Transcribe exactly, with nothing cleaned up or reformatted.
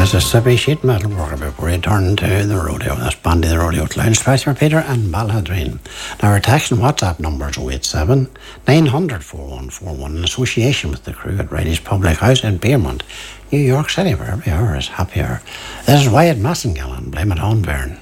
Mississippi sheet metal worker before he turned to the rodeo. That's Bandy the Rodeo Clown, Spicer Peter and Balladrine. Now our text and WhatsApp numbers oh eight seven, nine hundred, four one four one in association with the crew at Riley's Public House in Piermont, New York City, where every hour is happy hour. This is Wyatt Massengale and Blame It On Byrne.